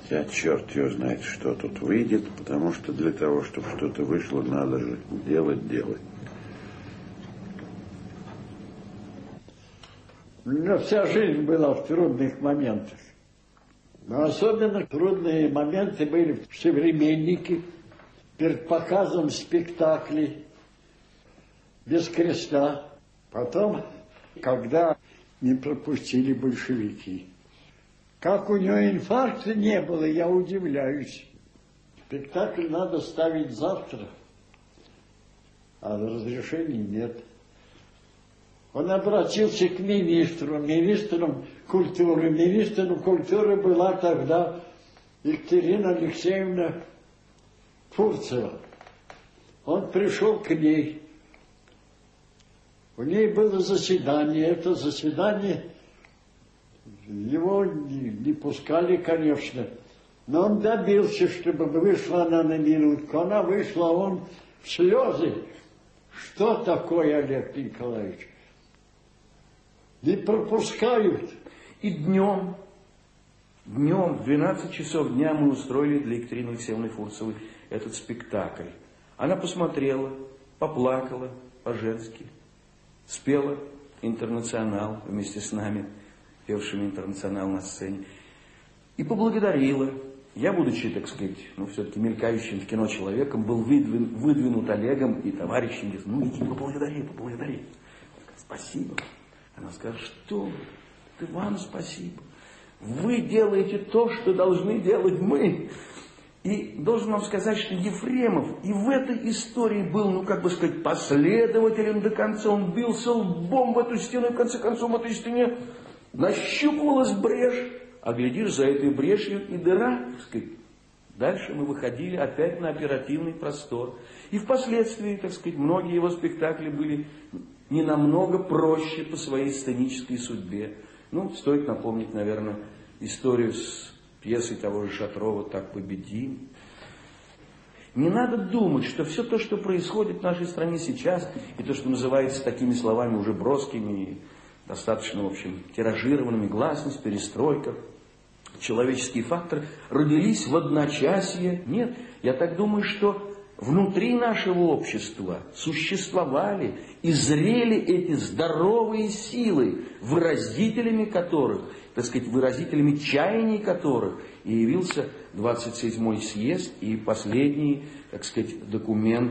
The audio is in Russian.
Хотя черт ее знает, что тут выйдет, потому что для того, чтобы что-то вышло, надо же делать. У меня вся жизнь была в трудных моментах. Но особенно трудные моменты были в «Современнике», перед показом спектаклей «Без креста». Потом, когда не пропустили большевики. Как у него инфаркта не было, я удивляюсь. Спектакль надо ставить завтра, а разрешений нет. Он обратился к министрам культуры. Министром культуры была тогда Екатерина Алексеевна Фурцева. Он пришел к ней. У ней было заседание. Это заседание его не пускали, конечно. Но он добился, чтобы вышла она на минутку. Она вышла, он в слезы. Что такое, Олег Николаевич? Не пропускают. И днем, в 12 часов дня мы устроили для Екатерины Алексеевны Фурцевой этот спектакль. Она посмотрела, поплакала по-женски, спела «Интернационал» вместе с нами, певшими «Интернационал» на сцене, и поблагодарила. Я, будучи, так сказать, все-таки мелькающим в кино человеком, был выдвинут Олегом и товарищем, говорит, иди поблагодари. Спасибо. Она сказала, что ты, вам спасибо. Вы делаете то, что должны делать мы. И должен вам сказать, что Ефремов и в этой истории был, последователем до конца. Он бился лбом в эту стену, и в конце концов в этой стене нащупывалась брешь. А глядишь, за этой брешью и дыра, так сказать. Дальше мы выходили опять на оперативный простор. И впоследствии, так сказать, многие его спектакли были не намного проще по своей сценической судьбе. Стоит напомнить, наверное, историю с пьесой того же Шатрова «Так победим». Не надо думать, что все то, что происходит в нашей стране сейчас, и то, что называется такими словами уже броскими и достаточно, в общем, тиражированными, гласность, перестройка, человеческие факторы, родились в одночасье. Нет, я так думаю, что внутри нашего общества существовали и зрели эти здоровые силы, выразителями которых, так сказать, выразителями чаяний которых и явился 27-й съезд и последний, так сказать, документ